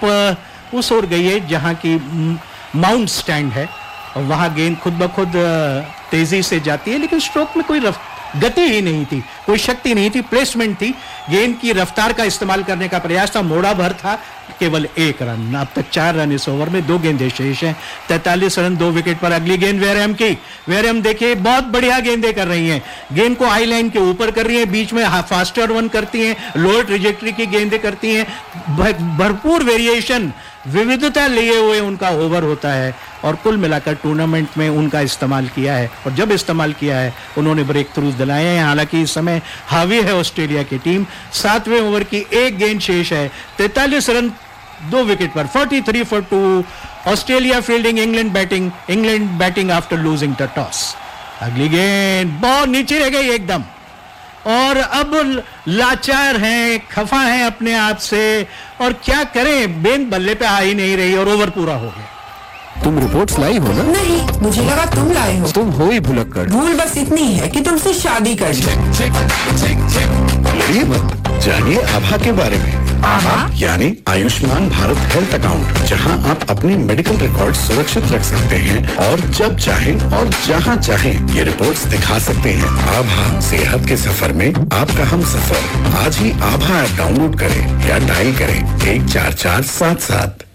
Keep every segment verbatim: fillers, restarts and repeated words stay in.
Top उस ओर गई है जहां की माउंट स्टैंड है और वहां गेंद खुद ब खुद तेजी से जाती है, लेकिन स्ट्रोक में कोई रफ गति ही नहीं थी, कोई शक्ति नहीं थी, प्लेसमेंट थी, गेंद की रफ्तार का इस्तेमाल करने का प्रयास था, मोड़ा भर था, केवल एक रन। अब तक चार रन इस ओवर में, दो गेंदें शेष हैं, तैंतालीस रन, दो विकेट पर। अगली गेंद वेरहम की, वेरहम देखिए बहुत बढ़िया गेंदें कर रही हैं, गेंद को हाई लाइन के ऊपर कर रही हैं, बीच में फास्टर वन करती हैं, लोअर ट्रेजेक्टरी की गेंदें करती हैं, भरपूर वेरिएशन, विविधता लिए हुए उनका ओवर होता है और कुल मिलाकर टूर्नामेंट में उनका इस्तेमाल किया है और जब इस्तेमाल किया है उन्होंने ब्रेक थ्रूज दिलाए हैं। हालांकि इस समय हावी है ऑस्ट्रेलिया की टीम, सातवें ओवर की एक गेंद शेष है, तैंतालीस रन, दो विकेट पर, तैंतालीस for to. Australia fielding, England batting, England batting after losing the toss. अगली गेंद बहुत नीचे रह गई एकदम और अब लाचार हैं, खफा हैं अपने आप से और क्या करें, गेंद बल्ले पे आ ही नहीं रही और ओवर पूरा हो गया। तुम रिपोर्ट्स लाई हो ना? नहीं, मुझे लगा तुम लाए हो। तुम हो ही भुलक्कड़। भूल बस इतनी है कि तुमसे शादी कर ली। लड़िए मत, जानिए आभा के बारे में। आभा यानी आयुष्मान भारत हेल्थ अकाउंट, जहां आप अपनी मेडिकल रिकॉर्ड सुरक्षित रख सकते हैं और जब चाहें और जहां चाहें ये रिपोर्ट्स दिखा सकते हैं। आभा सेहत के सफर में आपका हम सफर। आज ही आभा ऐप डाउनलोड करें या डायल करें एक चार चार सात सात।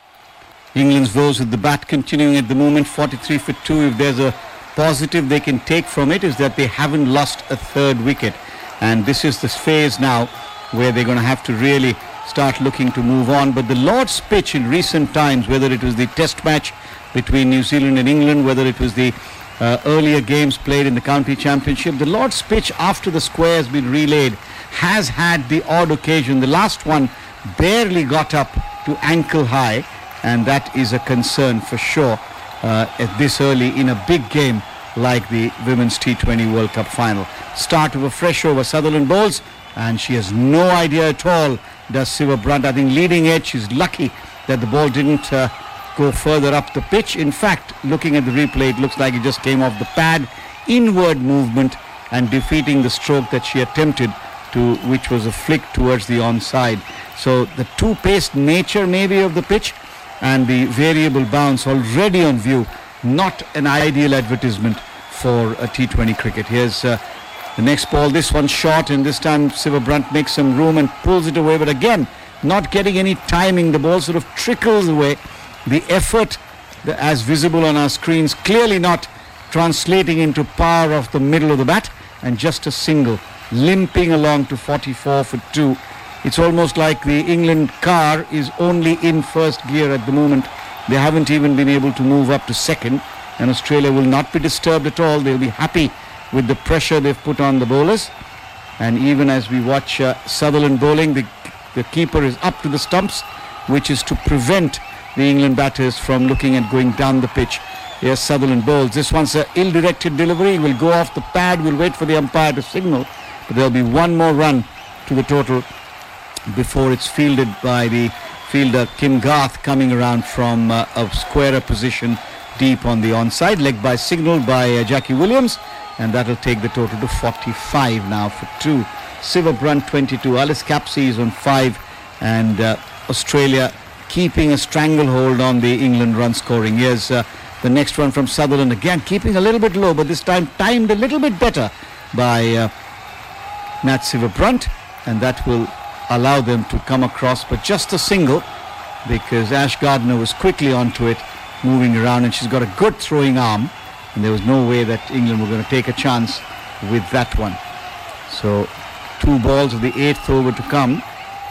England's woes with the bat continuing at the moment, forty-three for two. If there's a positive they can take from it is that they haven't lost a third wicket, and this is this phase now where they're going to have to really start looking to move on. But the Lord's pitch in recent times, whether it was the test match between New Zealand and England, whether it was the uh, earlier games played in the county championship, the Lord's pitch after the square has been relayed has had the odd occasion. The last one barely got up to ankle high, and that is a concern for sure uh, at this early in a big game like the Women's T twenty World Cup final. Start of a fresh over, Sutherland bowls, and she has no idea at all, does Siva Brunt. I think leading edge, she's lucky that the ball didn't uh, go further up the pitch. In fact, looking at the replay, it looks like it just came off the pad, inward movement and defeating the stroke that she attempted to, which was a flick towards the onside. So the two-paced nature maybe of the pitch and the variable bounce already on view, not an ideal advertisement for a T twenty cricket. Here's uh, the next ball, this one short, and this time Siva Brunt makes some room and pulls it away, but again not getting any timing. The ball sort of trickles away. The effort the, as visible on our screens clearly not translating into power of the middle of the bat, and just a single limping along to forty-four for two. It's almost like the England car is only in first gear at the moment. They haven't even been able to move up to second, and Australia will not be disturbed at all. They'll be happy with the pressure they've put on the bowlers. And even as we watch uh, Sutherland bowling, the, the keeper is up to the stumps, which is to prevent the England batters from looking at going down the pitch. Yes, Sutherland bowls. This one's an ill-directed delivery. Will go off the pad. We'll wait for the umpire to signal. But there'll be one more run to the total before it's fielded by the fielder Kim Garth, coming around from uh, a squarer position deep on the onside. Leg by signal by uh, Jackie Williams, and that'll take the total to forty-five now for two. Siva Brunt twenty-two, Alice Capsey is on five, and uh, Australia keeping a stranglehold on the England run scoring. Here's uh, the next one from Sutherland, again keeping a little bit low, but this time timed a little bit better by uh, Nat Siva Brunt, and that will allow them to come across, but just a single, because Ash Gardner was quickly onto it, moving around, and she's got a good throwing arm, and there was no way that England were going to take a chance with that one. So two balls of the eighth over to come.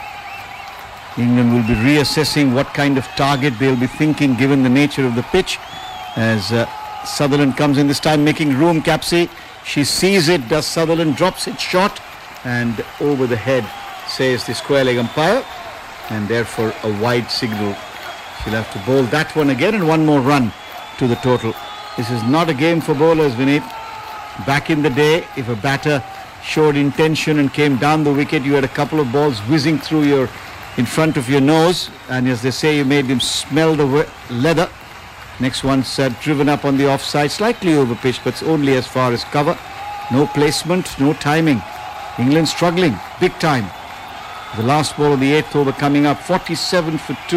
England will be reassessing what kind of target they'll be thinking given the nature of the pitch, as uh, Sutherland comes in this time making room. Capsey, she sees it, does Sutherland, drops it short and over the head, says the square leg umpire, and therefore a wide signal. She'll have to bowl that one again, and one more run to the total. This is not a game for bowlers, Vinit. Back in the day, if a batter showed intention and came down the wicket, you had a couple of balls whizzing through your in front of your nose, and as they say, you made them smell the leather. Next one's uh, driven up on the offside, slightly over pitch, but it's only as far as cover. No placement, no timing. England struggling big time. The last ball of the eighth over coming up, forty-seven for two.